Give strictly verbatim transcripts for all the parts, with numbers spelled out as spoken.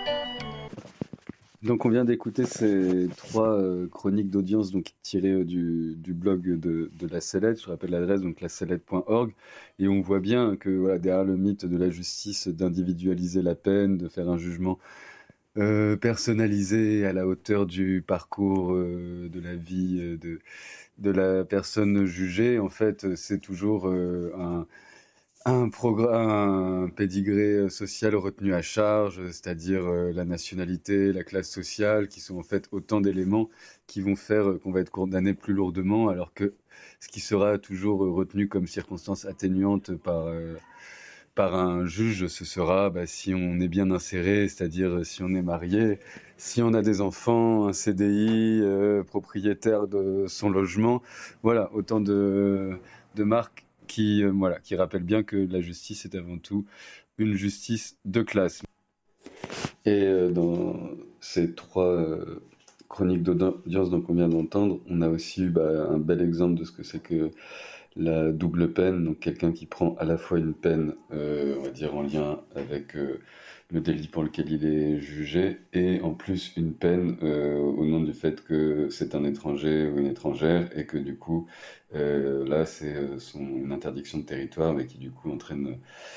Donc on vient d'écouter ces trois euh, chroniques d'audience donc tirées euh, du, du blog de, de la Sellette. Je rappelle l'adresse, donc la sellette point org, et on voit bien que voilà, derrière le mythe de la justice, d'individualiser la peine, de faire un jugement euh, personnalisé à la hauteur du parcours euh, de la vie euh, de, de la personne jugée, en fait c'est toujours euh, un un programme, un pédigré social retenu à charge, c'est-à-dire euh, la nationalité, la classe sociale, qui sont en fait autant d'éléments qui vont faire euh, qu'on va être condamné plus lourdement, alors que ce qui sera toujours euh, retenu comme circonstance atténuante par, euh, par un juge, ce sera bah, si on est bien inséré, c'est-à-dire euh, si on est marié, si on a des enfants, un C D I, euh, propriétaire de son logement. Voilà, autant de, de marques qui, euh, voilà, qui rappellent bien que la justice est avant tout une justice de classe. Et euh, dans ces trois euh, chroniques d'audience qu'on vient d'entendre, on a aussi eu bah, un bel exemple de ce que c'est que la double peine, donc quelqu'un qui prend à la fois une peine, euh, on va dire en lien avec euh, le délit pour lequel il est jugé, et en plus une peine euh, au nom du fait que c'est un étranger ou une étrangère, et que du coup, euh, là, c'est euh, son, une interdiction de territoire, mais qui du coup entraîne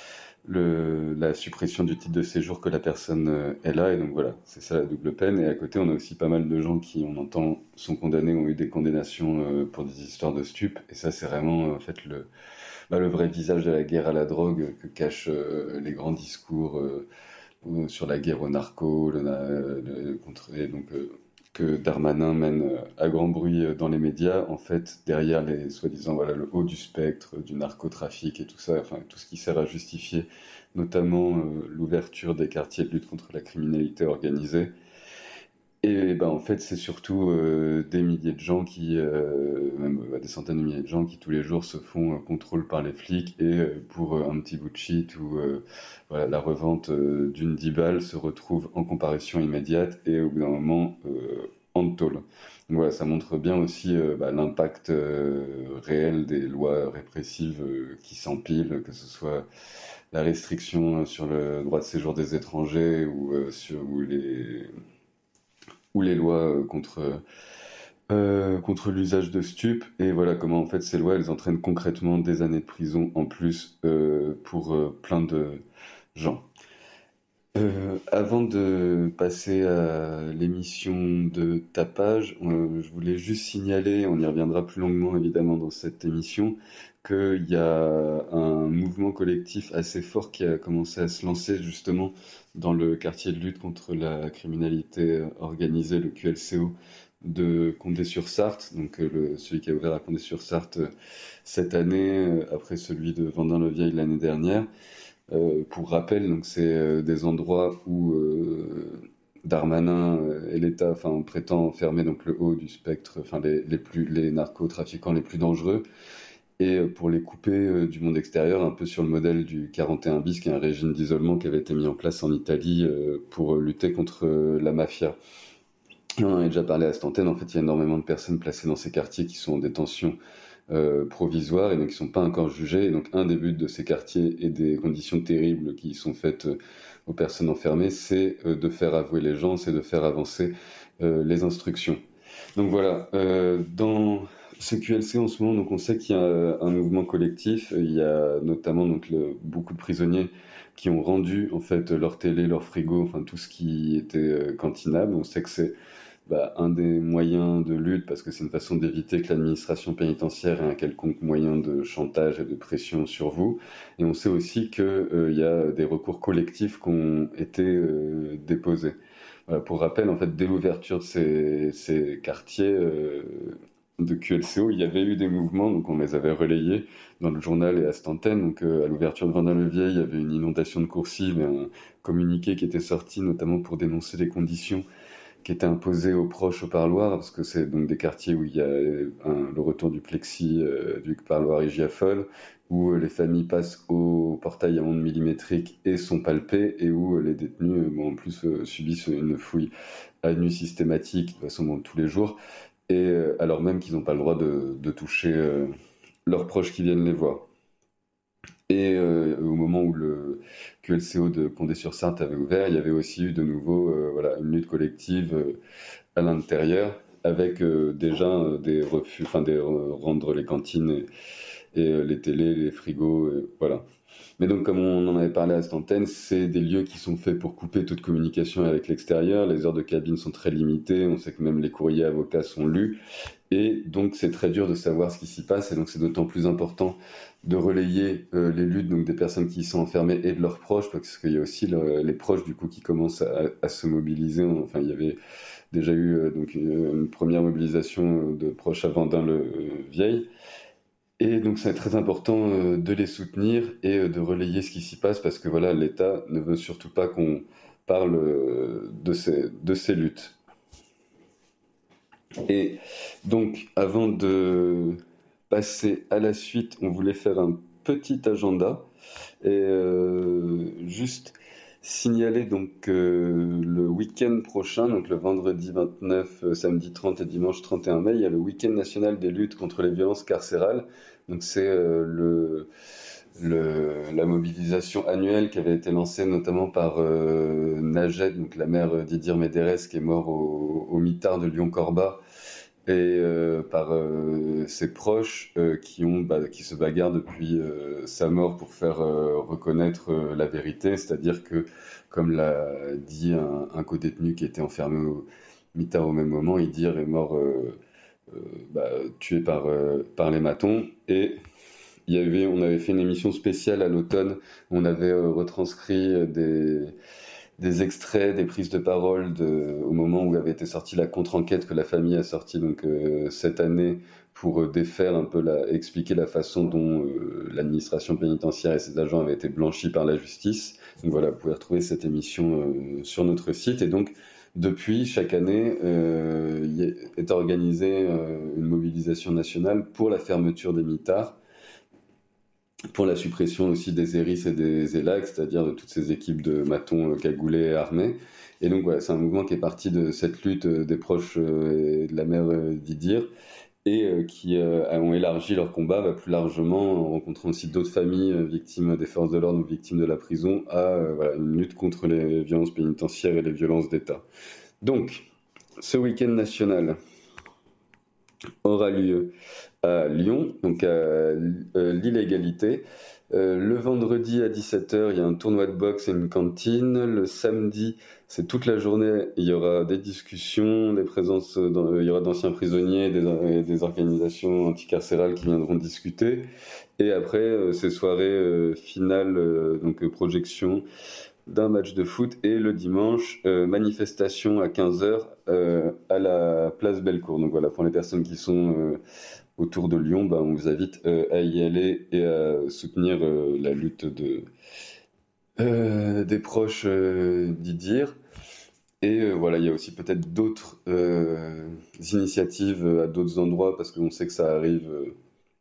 le, la suppression du titre de séjour que la personne euh, est là, et donc voilà, c'est ça la double peine. Et à côté, on a aussi pas mal de gens qui, on entend, sont condamnés, ont eu des condamnations euh, pour des histoires de stupes, et ça c'est vraiment euh, en fait le, bah, le vrai visage de la guerre à la drogue que cachent euh, les grands discours euh, euh, sur la guerre aux narcos, le, le, contre, et donc euh, que Darmanin mène euh, à grand bruit euh, dans les médias, en fait, derrière les soi-disant voilà, le haut du spectre, du narcotrafic et tout ça, enfin tout ce qui sert à justifier notamment euh, l'ouverture des quartiers de lutte contre la criminalité organisée. Et ben en fait, c'est surtout euh, des milliers de gens qui, euh, même euh, des centaines de milliers de gens qui tous les jours se font euh, contrôle par les flics et euh, pour euh, un petit bout de shit ou euh, voilà, la revente euh, d'une dix balles se retrouve en comparution immédiate et au bout d'un moment euh, en tôle. Donc voilà, ça montre bien aussi euh, bah, l'impact euh, réel des lois répressives euh, qui s'empilent, que ce soit la restriction sur le droit de séjour des étrangers ou, euh, sur, ou les ou les lois euh, contre, euh, contre l'usage de stupes, et voilà comment en fait ces lois elles entraînent concrètement des années de prison en plus euh, pour euh, plein de gens. Euh, avant de passer à l'émission de tapage, euh, je voulais juste signaler, on y reviendra plus longuement évidemment dans cette émission, qu'il y a un mouvement collectif assez fort qui a commencé à se lancer justement dans le quartier de lutte contre la criminalité organisée, le Q L C O de Condé-sur-Sarthe, donc euh, le, celui qui a ouvert à Condé-sur-Sarthe euh, cette année, euh, après celui de Vendin-le-Vieil l'année dernière. Euh, pour rappel, donc c'est euh, des endroits où euh, Darmanin euh, et l'État, enfin, prétend enfermer donc le haut du spectre, enfin les, les plus les narcotrafiquants les plus dangereux, et euh, pour les couper euh, du monde extérieur, un peu sur le modèle du quarante et un bis, qui est un régime d'isolement qui avait été mis en place en Italie euh, pour lutter contre euh, la mafia. On en a déjà parlé à cette antenne. En fait, il y a énormément de personnes placées dans ces quartiers qui sont en détention euh, provisoire et donc qui sont pas encore jugés. Et donc un des buts de ces quartiers et des conditions terribles qui sont faites euh, aux personnes enfermées, c'est euh, de faire avouer les gens, c'est de faire avancer euh, les instructions. Donc voilà, euh, dans ce Q L C en ce moment, donc on sait qu'il y a un mouvement collectif. Il y a notamment donc le, beaucoup de prisonniers qui ont rendu en fait leur télé, leur frigo, enfin tout ce qui était euh, cantinable. On sait que c'est bah, un des moyens de lutte, parce que c'est une façon d'éviter que l'administration pénitentiaire ait un quelconque moyen de chantage et de pression sur vous. Et on sait aussi qu'il euh, y a des recours collectifs qui ont été euh, déposés. Voilà, pour rappel, en fait, dès l'ouverture de ces, ces quartiers euh, de Q L C O, il y avait eu des mouvements, donc on les avait relayés dans le journal et à cette antenne. Donc euh, à l'ouverture de Vendin-le-Vieil, il y avait une inondation de coursives et un communiqué qui était sorti, notamment pour dénoncer les conditions qui était imposé aux proches au parloir, parce que c'est donc des quartiers où il y a un, le retour du plexi, euh, du parloir hygiaphone, où euh, les familles passent au portail à ondes millimétriques et sont palpées, et où euh, les détenus, euh, bon, en plus, euh, subissent une fouille à nu systématique, de toute façon, bon, tous les jours, et euh, alors même qu'ils n'ont pas le droit de, de toucher euh, leurs proches qui viennent les voir. Et euh, au moment où le, que L C O de Condé-sur-Sarthe avait ouvert, il y avait aussi eu de nouveau euh, voilà, une lutte collective euh, à l'intérieur, avec euh, déjà euh, des refus, enfin des euh, rendre les cantines et, et euh, les télés, les frigos, euh, voilà. Mais donc, comme on en avait parlé à cette antenne, c'est des lieux qui sont faits pour couper toute communication avec l'extérieur. Les heures de cabine sont très limitées. On sait que même les courriers avocats sont lus. Et donc, c'est très dur de savoir ce qui s'y passe. Et donc, c'est d'autant plus important de relayer euh, les luttes donc des personnes qui y sont enfermées et de leurs proches, parce qu'il y a aussi le- les proches du coup qui commencent à, à se mobiliser. Enfin, il y avait déjà eu euh, donc une, une première mobilisation de proches à Vendin-le-Vieil. Et donc c'est très important euh, de les soutenir et euh, de relayer ce qui s'y passe parce que voilà, l'État ne veut surtout pas qu'on parle euh, de ces, de ces luttes. Et donc avant de passer à la suite, on voulait faire un petit agenda et euh, juste signaler donc euh, le week-end prochain, donc le vendredi vingt-neuf, euh, samedi trente et dimanche trente et un mai, il y a le week-end national des luttes contre les violences carcérales. Donc c'est euh, le, le, la mobilisation annuelle qui avait été lancée notamment par euh, Najed, donc la mère d'Idir Médérès qui est mort au, au mitard de Lyon-Corba, et euh, par euh, ses proches euh, qui, ont, bah, qui se bagarrent depuis euh, sa mort pour faire euh, reconnaître euh, la vérité, c'est-à-dire que, comme l'a dit un, un codétenu qui était enfermé au mitard au même moment, Idir est mort euh, euh, bah, tué par, euh, par les matons, et il y avait, on avait fait une émission spéciale à l'automne où on avait euh, retranscrit euh, des, des extraits, des prises de parole de, au moment où avait été sortie la contre-enquête que la famille a sortie donc euh, cette année pour euh, défaire un peu la, expliquer la façon dont euh, l'administration pénitentiaire et ses agents avaient été blanchis par la justice. Donc voilà, vous pouvez retrouver cette émission euh, sur notre site. Et donc depuis, chaque année, euh, y est, est organisée euh, une mobilisation nationale pour la fermeture des mitards, pour la suppression aussi des E R I S et des E L A C, c'est-à-dire de toutes ces équipes de matons euh, cagoulés et armés. Et donc voilà, c'est un mouvement qui est parti de cette lutte euh, des proches euh, et de la mère euh, d'Idir et euh, qui euh, ont élargi leur combat bah, plus largement en rencontrant aussi d'autres familles euh, victimes des forces de l'ordre ou victimes de la prison à euh, voilà, une lutte contre les violences pénitentiaires et les violences d'État. Donc, ce week-end national aura lieu à Lyon, donc à euh, l'Illégalité. Euh, le vendredi à dix-sept heures, il y a un tournoi de boxe et une cantine. Le samedi, c'est toute la journée, il y aura des discussions, des présences, dans, il y aura d'anciens prisonniers, des, des organisations anticarcérales qui viendront discuter. Et après, euh, ces soirées euh, finales, euh, donc euh, projection d'un match de foot. Et le dimanche, euh, manifestation à quinze heures euh, à la place Bellecour. Donc voilà, pour les personnes qui sont euh, autour de Lyon, bah, on vous invite euh, à y aller et à soutenir euh, la lutte de, euh, des proches euh, d'Idir. Et euh, voilà, il y a aussi peut-être d'autres euh, initiatives à d'autres endroits parce qu'on sait que ça arrive euh,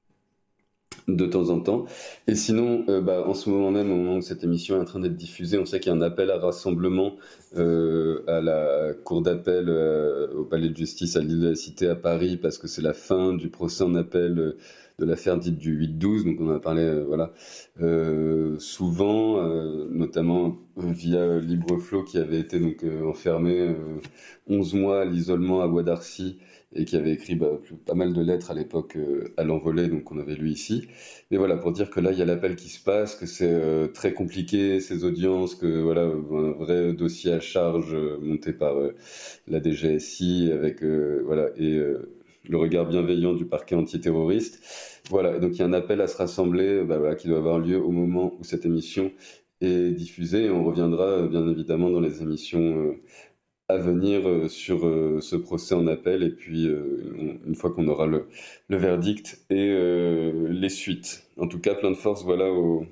de temps en temps. Et sinon, euh, bah, en ce moment même, au moment où cette émission est en train d'être diffusée, on sait qu'il y a un appel à rassemblement euh, à la cour d'appel euh, au palais de justice à l'île de la Cité à Paris parce que c'est la fin du procès en appel euh, de l'affaire dite du huit douze. Donc on en a parlé euh, voilà, euh, souvent, euh, notamment via Libreflow qui avait été donc euh, enfermé euh, onze mois à l'isolement à Bois d'Arcy et qui avait écrit bah, plus- pas mal de lettres à l'époque euh, à l'envolée, donc on avait lu ici. Mais voilà, pour dire que là, il y a l'appel qui se passe, que c'est euh, très compliqué, ces audiences, que voilà, un vrai dossier à charge euh, monté par euh, la D G S I, avec, euh, voilà, et euh, le regard bienveillant du parquet antiterroriste. Voilà, et donc il y a un appel à se rassembler, bah, voilà, qui doit avoir lieu au moment où cette émission est diffusée, et on reviendra euh, bien évidemment dans les émissions euh, à venir euh, sur euh, ce procès en appel et puis euh, on- une fois qu'on aura le, le verdict et euh, les suites. En tout cas, plein de force voilà aux,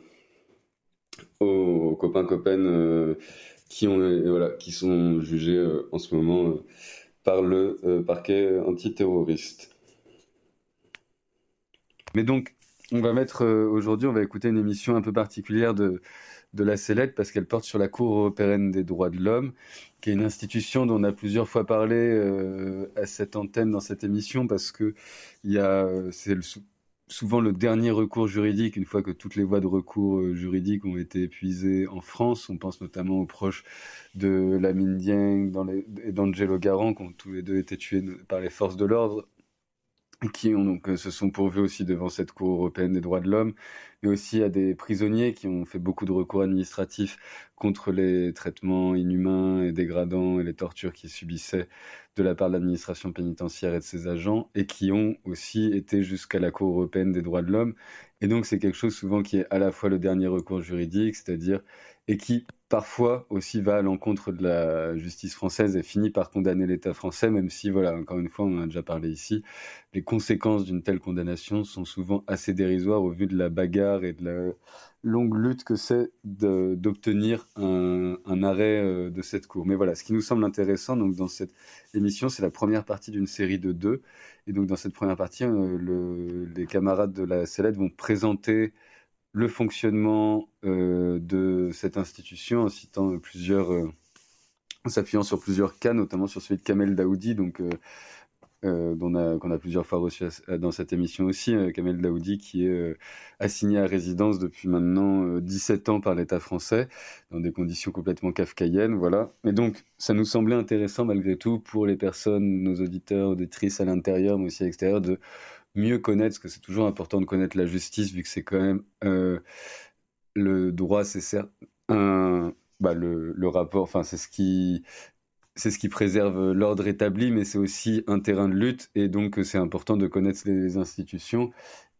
aux copains copaines euh, qui ont euh, voilà qui sont jugés euh, en ce moment euh, par le euh, parquet antiterroriste. Mais donc on va mettre euh, aujourd'hui, on va écouter une émission un peu particulière de de la Sellette parce qu'elle porte sur la Cour européenne des droits de l'homme, qui est une institution dont on a plusieurs fois parlé euh, à cette antenne dans cette émission parce que il y a, c'est le, souvent le dernier recours juridique, une fois que toutes les voies de recours euh, juridiques ont été épuisées en France. On pense notamment aux proches de Lamine Dieng dans les- et d'Angelo Garant, qui ont tous les deux été tués par les forces de l'ordre, et qui ont donc, euh, se sont pourvus aussi devant cette Cour européenne des droits de l'homme, mais aussi à des prisonniers qui ont fait beaucoup de recours administratifs contre les traitements inhumains et dégradants et les tortures qu'ils subissaient de la part de l'administration pénitentiaire et de ses agents, et qui ont aussi été jusqu'à la Cour européenne des droits de l'homme. Et donc c'est quelque chose souvent qui est à la fois le dernier recours juridique, c'est-à-dire, et qui parfois aussi va à l'encontre de la justice française et finit par condamner l'État français, même si, voilà, encore une fois, on en a déjà parlé ici, les conséquences d'une telle condamnation sont souvent assez dérisoires au vu de la bagarre et de la longue lutte que c'est de- d'obtenir un, un arrêt euh, de cette cour. Mais voilà, ce qui nous semble intéressant donc, dans cette émission, c'est la première partie d'une série de deux. Et donc dans cette première partie, euh, le- les camarades de la Sellette vont présenter le fonctionnement euh, de cette institution en citant plusieurs... euh, en s'appuyant sur plusieurs cas, notamment sur celui de Kamel Daoudi, donc euh, euh, dont on a, qu'on a plusieurs fois reçu à- dans cette émission aussi, euh, Kamel Daoudi, qui est euh, assigné à résidence depuis maintenant euh, dix-sept ans par l'État français, dans des conditions complètement kafkaïennes, voilà. Et donc, ça nous semblait intéressant malgré tout pour les personnes, nos auditeurs, auditrices à l'intérieur, mais aussi à l'extérieur, de mieux connaître, parce que c'est toujours important de connaître la justice, vu que c'est quand même euh, le droit, c'est certes un, bah, le, le rapport, enfin c'est ce qui c'est ce qui préserve l'ordre établi, mais c'est aussi un terrain de lutte, et donc c'est important de connaître les institutions